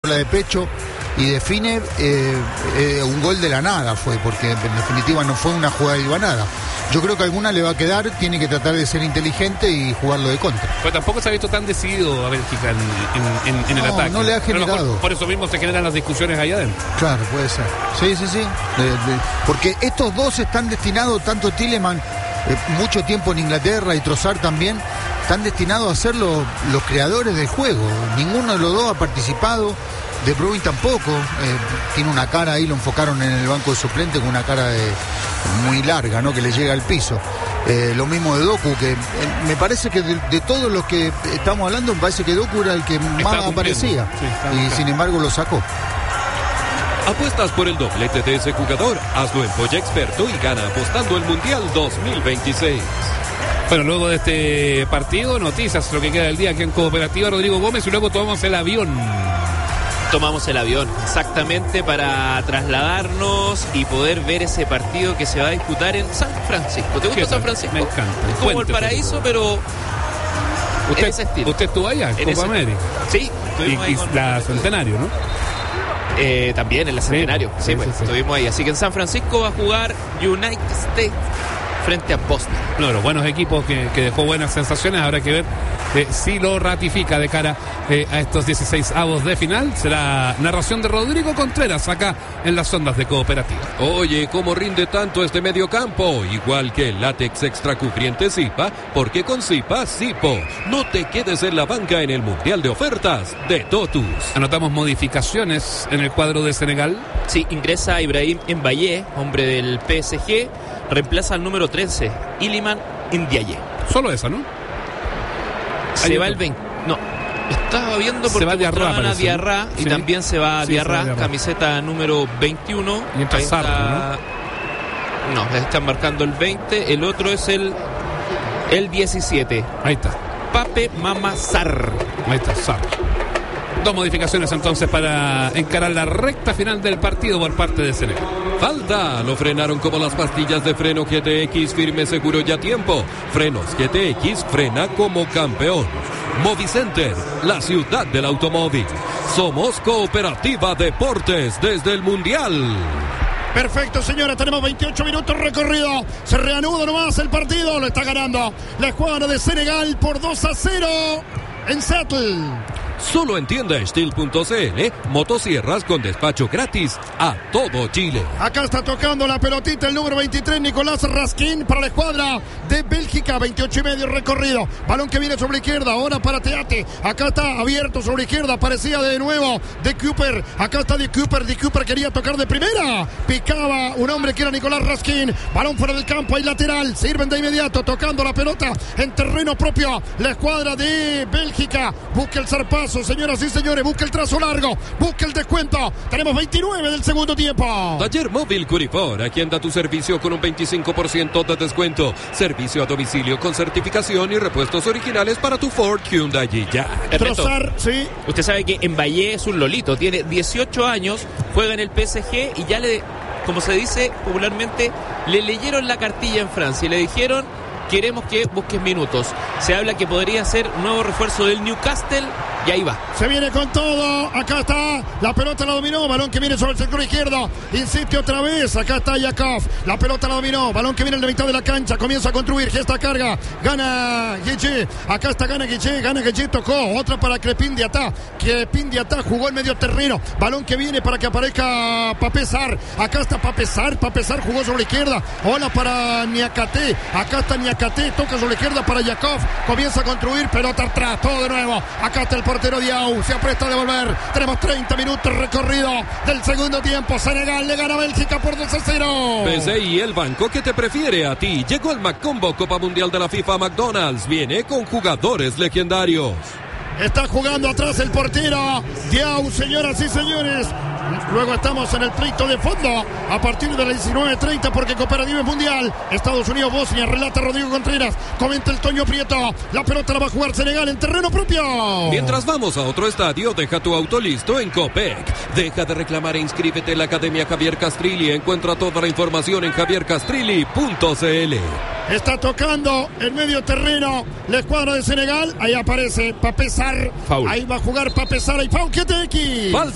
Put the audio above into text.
de pecho y define un gol de la nada fue, porque en definitiva no fue una jugada hilvanada. Yo creo que alguna le va a quedar, tiene que tratar de ser inteligente y jugarlo de contra. Pero tampoco se ha visto tan decidido a Bélgica en el ataque. No le ha generado. Por eso mismo se generan las discusiones allá adentro. Claro, puede ser. Sí. Porque estos dos están destinados, tanto Tielemans, mucho tiempo en Inglaterra, y Trossard también, están destinados a ser los creadores del juego. Ninguno de los dos ha participado. De Bruyne tampoco, tiene una cara ahí, lo enfocaron en el banco de suplente con una cara muy larga, ¿no? Que le llega al piso. Lo mismo de Doku, que me parece que de todos los que estamos hablando, me parece que Doku era el que más aparecía, y sin embargo lo sacó. Apuestas por el doblete de ese jugador, hazlo en Polla Experto y gana apostando el Mundial 2026. Bueno, luego de este partido, noticias, lo que queda del día aquí en Cooperativa Rodrigo Gómez, y luego tomamos el avión. Tomamos el avión, exactamente, para trasladarnos y poder ver ese partido que se va a disputar en San Francisco. ¿Te gusta San Francisco? Me encanta. Es como el paraíso, pero en ese estilo. Usted estuvo allá, en Copa América. Sí. Y la Centenario, ¿no? También en la Centenario. Sí, estuvimos ahí. Así que en San Francisco va a jugar United States frente a Bosnia. Uno de los buenos equipos que dejó buenas sensaciones. Habrá que ver si lo ratifica de cara a estos 16avos de final. Será narración de Rodrigo Contreras acá en las ondas de Cooperativa. Oye, ¿cómo rinde tanto este mediocampo? Igual que el látex extra cubriente Zipa, porque con Zipa, Zipo. No te quedes en la banca en el Mundial de Ofertas de Totus. Anotamos modificaciones en el cuadro de Senegal. Sí, ingresa Ibrahim Mbaye, hombre del PSG. Reemplaza al número 13, Iliman Ndiaye. Solo esa, ¿no? Se va el 20. No, estaba viendo porque se va Diarra, y también se va Diarra, camiseta número 21. Y entra Sarr, ¿no? No, están marcando el 20. El otro es el 17. Ahí está. Pape Mama Sarr. Ahí está, Sarr. Dos modificaciones entonces para encarar la recta final del partido por parte de Senegal. Falta, lo frenaron como las pastillas de freno GTX, firme, seguro y a tiempo. Frenos GTX, frena como campeón. Movicenter, la ciudad del automóvil. Somos Cooperativa Deportes desde el Mundial. Perfecto, señores, tenemos 28 minutos recorrido. Se reanuda nomás el partido, lo está ganando la escuadra de Senegal por 2-0 en Seattle. Solo en tienda Steel.cl, motosierras con despacho gratis a todo Chile. Acá está tocando la pelotita el número 23, Nicolás Raskin, para la escuadra de Bélgica. 28,5 recorrido. Balón que viene sobre la izquierda, ahora para Teate. Acá está abierto sobre la izquierda, aparecía de nuevo de Cooper. Acá está de Cooper quería tocar de primera. Picaba un hombre que era Nicolás Raskin. Balón fuera del campo, hay lateral. Sirven de inmediato, tocando la pelota en terreno propio. La escuadra de Bélgica busca el zarpazo. Señoras y señores, busca el trazo largo, busca el descuento. Tenemos 29 del segundo tiempo. Taller Móvil Curifor, aquí anda tu servicio con un 25% de descuento. Servicio a domicilio con certificación y repuestos originales para tu Ford, Hyundai y ya. Trossard, sí. Usted sabe que Mbaye es un lolito, tiene 18 años, juega en el PSG y ya como se dice popularmente, le leyeron la cartilla en Francia y le dijeron: queremos que busques minutos. Se habla que podría ser nuevo refuerzo del Newcastle y ahí va. Se viene con todo. Acá está. La pelota la dominó. Balón que viene sobre el sector izquierdo. Insiste otra vez. Acá está Yakov. La pelota la dominó. Balón que viene en la mitad de la cancha. Comienza a construir. Gesta carga. Gana Guille. Acá está. Gana Guille. Tocó. Otra para Crepin Diatá. Crepin Diatá jugó en medio terreno. Balón que viene para que aparezca Pape Sarr. Acá está Pape Sarr. Pape Sarr jugó sobre la izquierda. Hola para Niakate. Acá está Niakate. Toca sobre la izquierda para Yakov. Comienza a construir. Pelota atrás. Todo de nuevo. Acá está el portero Diaw, se apresta a devolver. Tenemos 30 minutos recorrido del segundo tiempo. Senegal le gana a Bélgica por 2-0. PSI, el banco que te prefiere a ti. Llegó el McCombo Copa Mundial de la FIFA McDonald's. Viene con jugadores legendarios. Está jugando atrás el portero Diaw, señoras y señores. Luego estamos en el pleito de fondo a partir de las 19:30 porque Cooperativa es Mundial. Estados Unidos, Bosnia, relata Rodrigo Contreras, comenta el Toño Prieto. La pelota la va a jugar Senegal en terreno propio. Mientras vamos a otro estadio, deja tu auto listo en Copec. Deja de reclamar e inscríbete en la Academia Javier Castrilli. Encuentra toda la información en javiercastrilli.cl. Está tocando el medio terreno la escuadra de Senegal. Ahí aparece Pape Sarr. Ahí va a jugar Pape Sarr y Pau GTX.